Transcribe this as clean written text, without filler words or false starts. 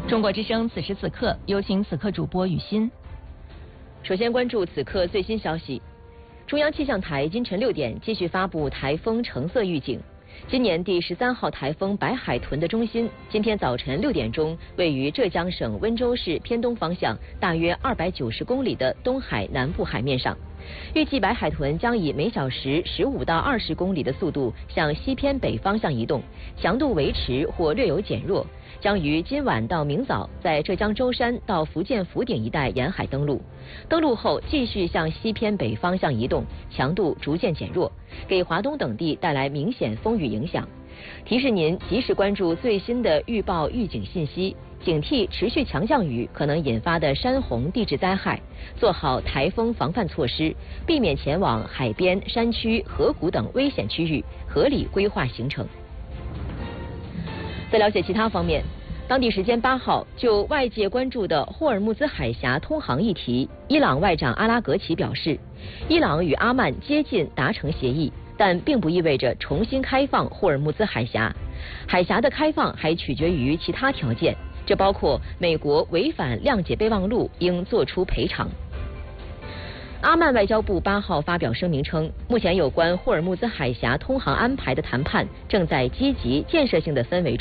中国之声此时此刻，有请此刻主播雨欣。 首先关注此刻最新消息。中央气象台今晨6点继续发布台风橙色预警。今年第13号台风白海豚的中心，今天早晨6点钟位于浙江省温州市偏东方向大约290公里的东海南部海面上。预计白海豚将以每小时15到20公里的速度向西偏北方向移动，强度维持或略有减弱，将于今晚到明早在浙江舟山到福建福鼎一带沿海登陆。登陆后继续向西偏北方向移动，强度逐渐减弱，给华东等地带来明显风雨影响。提示您及时关注最新的预报预警信息，警惕持续强降雨可能引发的山洪地质灾害，做好台风防范措施，避免前往海边、山区、河谷等危险区域，合理规划行程。在了解其他方面，当地时间8号，就外界关注的霍尔木兹海峡通航议题，伊朗外长阿拉格齐表示，伊朗与阿曼接近达成协议，但并不意味着重新开放霍尔木兹海峡。海峡的开放还取决于其他条件，这包括美国违反谅解备忘录应作出赔偿。阿曼外交部8号发表声明称，目前有关霍尔木兹海峡通航安排的谈判正在积极建设性的氛围中